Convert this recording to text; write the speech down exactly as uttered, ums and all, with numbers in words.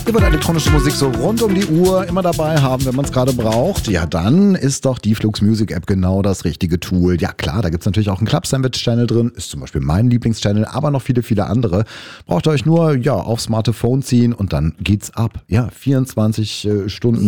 Ihr wollt elektronische Musik so rund um die Uhr immer dabei haben, wenn man es gerade braucht? Ja, dann ist doch die Flux Music App genau das richtige Tool. Ja klar, da gibt es natürlich auch einen Club Sandwich Channel drin, ist zum Beispiel mein Lieblingschannel, aber noch viele, viele andere. Braucht ihr euch nur ja aufs Smartphone ziehen und dann geht's ab. Ja, vierundzwanzig Stunden